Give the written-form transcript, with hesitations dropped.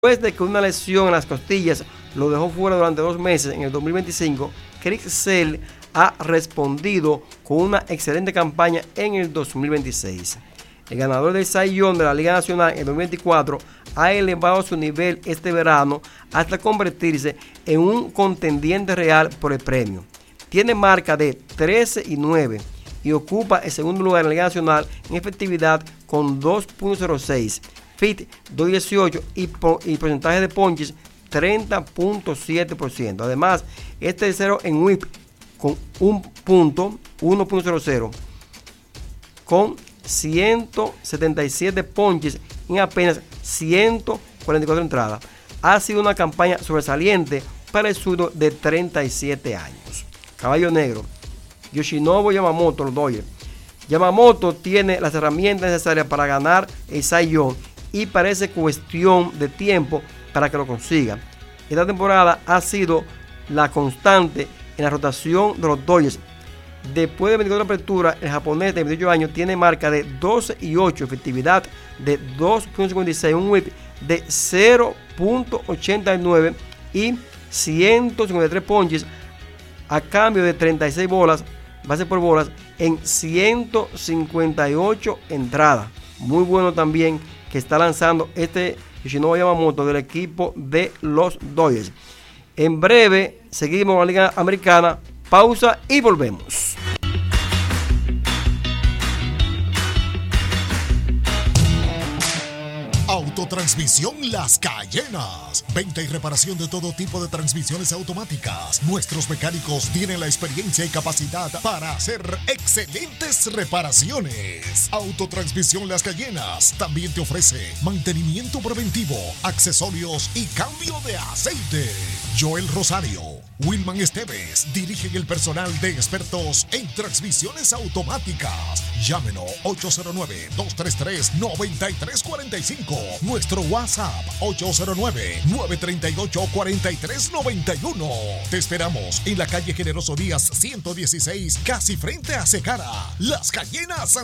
Después de que una lesión en las costillas lo dejó fuera durante 2 meses en el 2025, Chris Sale ha respondido con una excelente campaña en el 2026. El ganador del Cy Young de la Liga Nacional en el 2024 ha elevado su nivel este verano hasta convertirse en un contendiente real por el premio. Tiene marca de 13-9 y ocupa el segundo lugar en la Liga Nacional en efectividad con 2.06, FIT 2.18 y porcentaje de ponches 30.7%. Además, es tercero en WHIP con 1.00 con 177 ponches en apenas 144 entradas. Ha sido una campaña sobresaliente para el zurdo de 37 años. Caballo negro, Yoshinobu Yamamoto, los Dodgers. Yamamoto tiene las herramientas necesarias para ganar el Cy Young y parece cuestión de tiempo para que lo consiga. Esta temporada ha sido la constante en la rotación de los Dodgers. Después de 24 aperturas, el japonés de 28 años tiene marca de 12-8, efectividad de 2.56, un whip de 0.89 y 153 ponches a cambio de 36 bolas, base por bolas, en 158 entradas. Muy bueno también que está lanzando este Yoshinobu Yamamoto del equipo de los Dodgers. En breve seguimos con la Liga Americana. Pausa y volvemos. Autotransmisión Las Cayenas. Venta y reparación de todo tipo de transmisiones automáticas. Nuestros mecánicos tienen la experiencia y capacidad para hacer excelentes reparaciones. Autotransmisión Las Cayenas también te ofrece mantenimiento preventivo, accesorios y cambio de aceite. Joel Rosario, Wilman Esteves dirigen el personal de expertos en transmisiones automáticas. Llámenos 809-233-9345. Nuestro WhatsApp 809-938-4391. Te esperamos en la calle Generoso Díaz 116, casi frente a Secara. Las Cayenas